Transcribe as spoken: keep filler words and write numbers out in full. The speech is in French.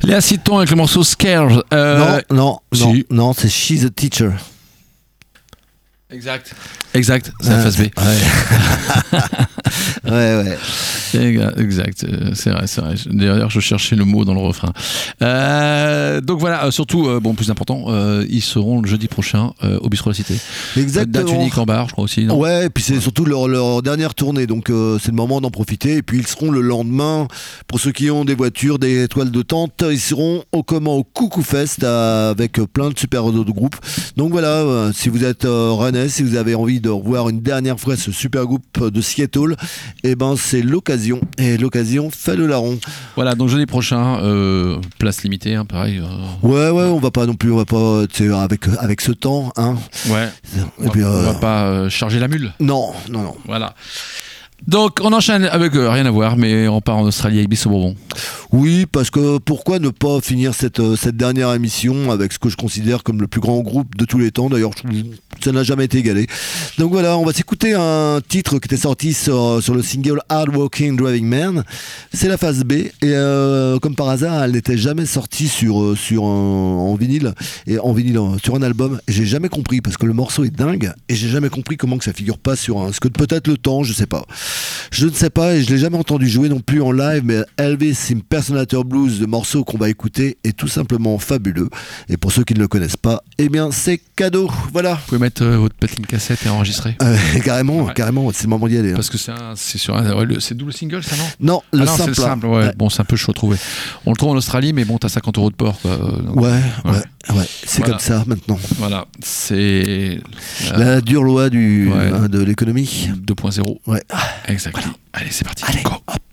Léa Citon avec le morceau Scared. Euh... Non, non, si. non, non, c'est She's a Teacher. Exact. Exact, c'est la face B. Ouais, ouais, ouais. Exact, c'est vrai, c'est vrai. D'ailleurs, je cherchais le mot dans le refrain. Euh, donc voilà, euh, surtout, euh, bon, plus important, euh, ils seront le jeudi prochain euh, au Bistrot La Cité. Exactement. Date unique en bar, je crois aussi. Non ouais, et puis c'est ouais. surtout leur, leur dernière tournée, donc euh, c'est le moment d'en profiter. Et puis ils seront le lendemain, pour ceux qui ont des voitures, des toiles de tente, ils seront au comment au Coucou Fest euh, avec plein de super autres groupes. Donc voilà, euh, si vous êtes euh, rennais, si vous avez envie de revoir une dernière fois ce super groupe de Seattle, et eh ben c'est l'occasion. Et l'occasion fait le larron. Voilà, donc jeudi prochain, euh, place limitée, hein, pareil. Euh... Ouais, ouais, on va pas non plus, on va pas, tu sais, avec avec ce temps, hein. Ouais. Et on, puis, va, euh... on va pas euh, charger la mule. Non, non, non. Voilà. Donc on enchaîne avec euh, rien à voir, mais on part en Australie avec Bissau Bourbon. Oui, parce que pourquoi ne pas finir cette, euh, cette dernière émission avec ce que je considère comme le plus grand groupe de tous les temps. D'ailleurs, ça n'a jamais été égalé. Donc voilà, on va s'écouter un titre qui était sorti sur, sur le single Hard Walking Driving Man. C'est la phase B, et euh, comme par hasard, elle n'était jamais sortie sur, sur un, en vinyle, et en vinyle sur un album. Et j'ai jamais compris, parce que le morceau est dingue, et j'ai jamais compris comment que ça figure pas sur un... Ce que peut-être le temps, je sais pas. Je ne sais pas, et je l'ai jamais entendu jouer non plus en live, mais Elvis Impersonator Blues, le morceau qu'on va écouter, est tout simplement fabuleux. Et pour ceux qui ne le connaissent pas, eh bien c'est cadeau. Voilà. Vous pouvez mettre euh, votre platine cassette et enregistrer. Euh, carrément, ouais. carrément, c'est le moment d'y aller. Hein. Parce que c'est, un, c'est sur un, ouais, le, c'est double single, ça non Non, le ah non, simple. C'est le simple, ouais. Ouais. Bon, c'est un peu chaud à trouver. On le trouve en Australie, mais bon, t'as cinquante euros de port. Quoi. Donc, ouais, ouais, ouais, ouais. C'est voilà. Comme ça maintenant. Voilà, c'est la, la dure loi du, ouais. hein, de l'économie deux point zéro. Ouais. Exactement. Voilà. Allez, c'est parti. Allez, Go. Hop.